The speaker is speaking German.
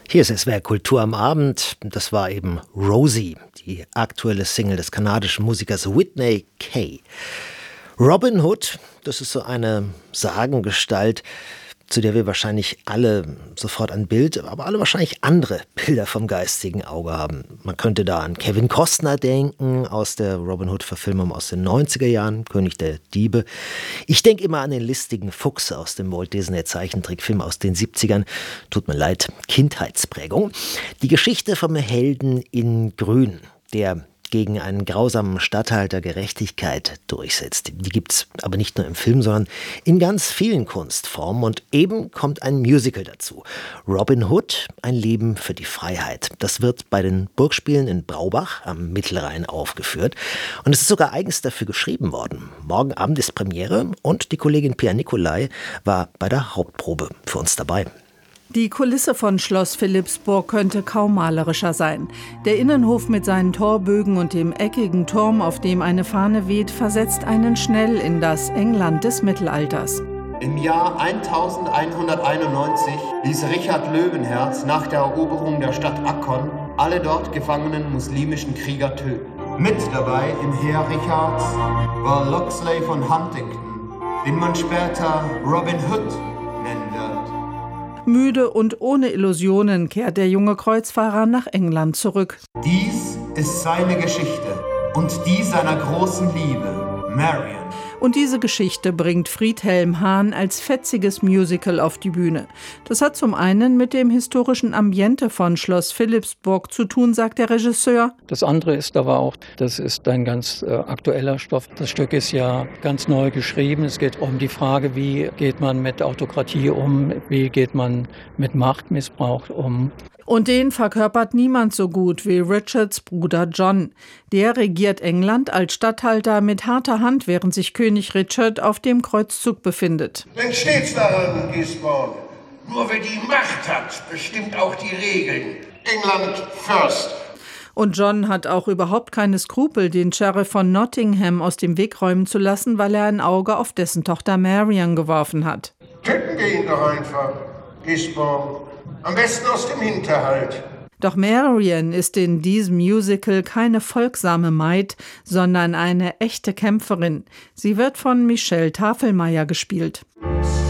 Hier ist SWR Kultur am Abend. Das war eben Rosie, die aktuelle Single des kanadischen Musikers Whitney Kay. Robin Hood, das ist so eine Sagengestalt, zu der wir wahrscheinlich alle sofort ein Bild, aber alle wahrscheinlich andere Bilder vom geistigen Auge haben. Man könnte da an Kevin Costner denken, aus der Robin Hood-Verfilmung aus den 90er Jahren, König der Diebe. Ich denke immer an den listigen Fuchs aus dem Walt Disney-Zeichentrickfilm aus den 70ern. Tut mir leid, Kindheitsprägung. Die Geschichte vom Helden in Grün, der gegen einen grausamen Statthalter Gerechtigkeit durchsetzt. Die gibt's aber nicht nur im Film, sondern in ganz vielen Kunstformen. Und eben kommt ein Musical dazu. Robin Hood, ein Leben für die Freiheit. Das wird bei den Burgspielen in Braubach am Mittelrhein aufgeführt. Und es ist sogar eigens dafür geschrieben worden. Morgen Abend ist Premiere und die Kollegin Pia Nicolai war bei der Hauptprobe für uns dabei. Die Kulisse von Schloss Philippsburg könnte kaum malerischer sein. Der Innenhof mit seinen Torbögen und dem eckigen Turm, auf dem eine Fahne weht, versetzt einen schnell in das England des Mittelalters. Im Jahr 1191 ließ Richard Löwenherz nach der Eroberung der Stadt Akkon alle dort gefangenen muslimischen Krieger töten. Mit dabei im Heer Richards war Locksley von Huntington, den man später Robin Hood nennen wird. Müde und ohne Illusionen kehrt der junge Kreuzfahrer nach England zurück. Dies ist seine Geschichte und die seiner großen Liebe, Marian. Und diese Geschichte bringt Friedhelm Hahn als fetziges Musical auf die Bühne. Das hat zum einen mit dem historischen Ambiente von Schloss Philippsburg zu tun, sagt der Regisseur. Das andere ist aber auch, das ist ein ganz aktueller Stoff. Das Stück ist ja ganz neu geschrieben. Es geht um die Frage, wie geht man mit Autokratie um, wie geht man mit Machtmissbrauch um. Und den verkörpert niemand so gut wie Richards Bruder John. Der regiert England als Statthalter mit harter Hand, während sich König Richard auf dem Kreuzzug befindet. Denk stets daran, Gisborne. Nur wer die Macht hat, bestimmt auch die Regeln. England first. Und John hat auch überhaupt keine Skrupel, den Sheriff von Nottingham aus dem Weg räumen zu lassen, weil er ein Auge auf dessen Tochter Marian geworfen hat. Töten wir ihn doch einfach, Gisborne. Am besten aus dem Hinterhalt. Doch Marian ist in diesem Musical keine folgsame Maid, sondern eine echte Kämpferin. Sie wird von Michelle Tafelmeier gespielt.